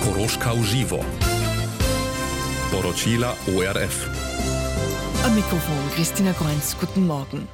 Koroška v živo. Poročila ORF. Am Mikrofon Christina Kreunz, guten Morgen.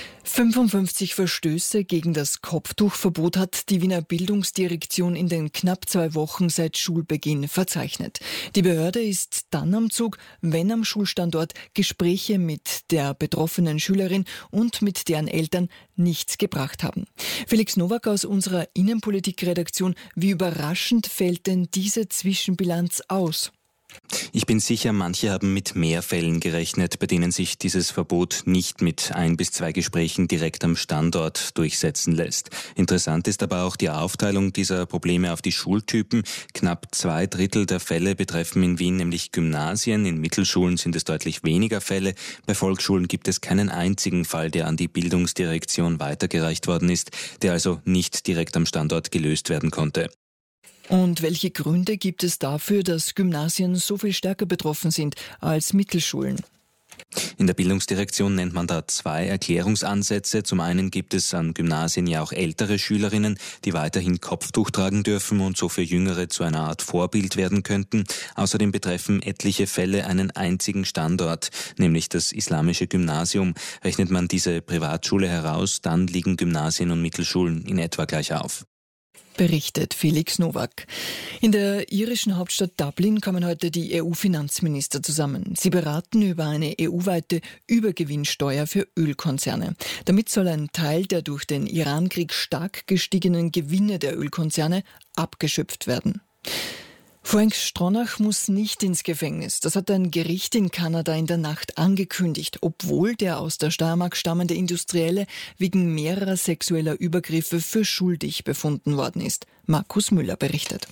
55 Verstöße gegen das Kopftuchverbot hat die Wiener Bildungsdirektion in den knapp 2 Wochen seit Schulbeginn verzeichnet. Die Behörde ist dann am Zug, wenn am Schulstandort Gespräche mit der betroffenen Schülerin und mit deren Eltern nichts gebracht haben. Felix Nowak aus unserer Innenpolitikredaktion, wie überraschend fällt denn diese Zwischenbilanz aus? Ich bin sicher, manche haben mit mehr Fällen gerechnet, bei denen sich dieses Verbot nicht mit 1 bis 2 Gesprächen direkt am Standort durchsetzen lässt. Interessant ist aber auch die Aufteilung dieser Probleme auf die Schultypen. Knapp 2/3 der Fälle betreffen in Wien nämlich Gymnasien. In Mittelschulen sind es deutlich weniger Fälle. Bei Volksschulen gibt es keinen einzigen Fall, der an die Bildungsdirektion weitergereicht worden ist, der also nicht direkt am Standort gelöst werden konnte. Und welche Gründe gibt es dafür, dass Gymnasien so viel stärker betroffen sind als Mittelschulen? In der Bildungsdirektion nennt man da 2 Erklärungsansätze. Zum einen gibt es an Gymnasien ja auch ältere Schülerinnen, die weiterhin Kopftuch tragen dürfen und so für Jüngere zu einer Art Vorbild werden könnten. Außerdem betreffen etliche Fälle einen einzigen Standort, nämlich das islamische Gymnasium. Rechnet man diese Privatschule heraus, dann liegen Gymnasien und Mittelschulen in etwa gleich auf. Berichtet Felix Nowak. In der irischen Hauptstadt Dublin kommen heute die EU-Finanzminister zusammen. Sie beraten über eine EU-weite Übergewinnsteuer für Ölkonzerne. Damit soll ein Teil der durch den Irankrieg stark gestiegenen Gewinne der Ölkonzerne abgeschöpft werden. Frank Stronach muss nicht ins Gefängnis. Das hat ein Gericht in Kanada in der Nacht angekündigt, obwohl der aus der Steiermark stammende Industrielle wegen mehrerer sexueller Übergriffe für schuldig befunden worden ist. Markus Müller berichtet.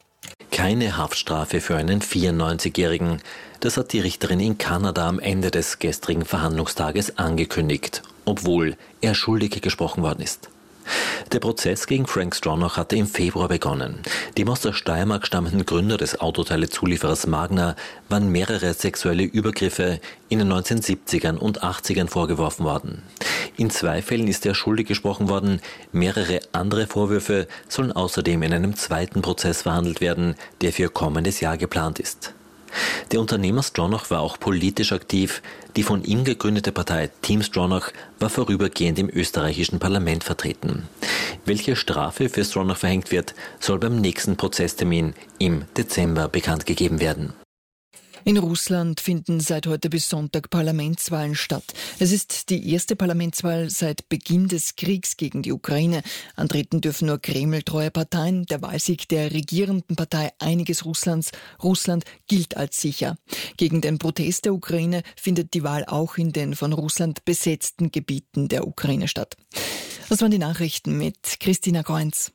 Keine Haftstrafe für einen 94-Jährigen. Das hat die Richterin in Kanada am Ende des gestrigen Verhandlungstages angekündigt, obwohl er schuldig gesprochen worden ist. Der Prozess gegen Frank Stronach hatte im Februar begonnen. Dem aus der Steiermark stammenden Gründer des Autoteilezulieferers Magna waren mehrere sexuelle Übergriffe in den 1970ern und 80ern vorgeworfen worden. In 2 Fällen ist er schuldig gesprochen worden. Mehrere andere Vorwürfe sollen außerdem in einem zweiten Prozess verhandelt werden, der für kommendes Jahr geplant ist. Der Unternehmer Stronach war auch politisch aktiv. Die von ihm gegründete Partei Team Stronach war vorübergehend im österreichischen Parlament vertreten. Welche Strafe für Stronach verhängt wird, soll beim nächsten Prozesstermin im Dezember bekannt gegeben werden. In Russland finden seit heute bis Sonntag Parlamentswahlen statt. Es ist die erste Parlamentswahl seit Beginn des Kriegs gegen die Ukraine. Antreten dürfen nur Kreml-treue Parteien. Der Wahlsieg der regierenden Partei Einiges Russland gilt als sicher. Gegen den Protest der Ukraine findet die Wahl auch in den von Russland besetzten Gebieten der Ukraine statt. Das waren die Nachrichten mit Christina Kreunz.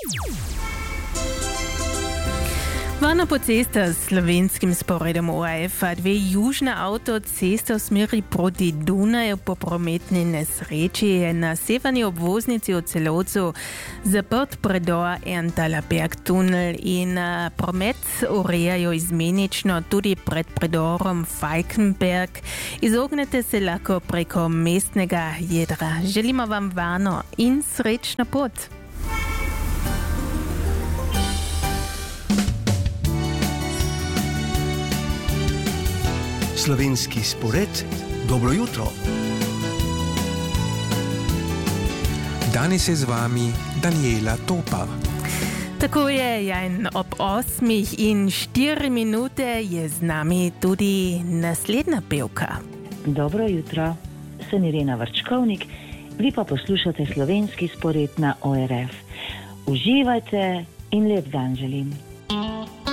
Varna po cestah s slovenskim sporedom ORF dve južne avtoceste v smeri proti Dunaju po prometni nesreči je na severni obvoznici v Celovcu zaprt predor Erntaler-Berg tunel in promet urejajo izmenično tudi pred predorom Falkenberg. Izognete se lahko preko mestnega jedra. Želimo vam varno in srečno pot. Slovenski spored, dobro jutro. Danes je z vami Daniela Topa. Tako je, in ob 8:04 je z nami tudi naslednja pevka. Dobro jutro, sem Irena Vrčkovnik, vi pa poslušate slovenski spored na ORF. Uživajte in lep dan želim.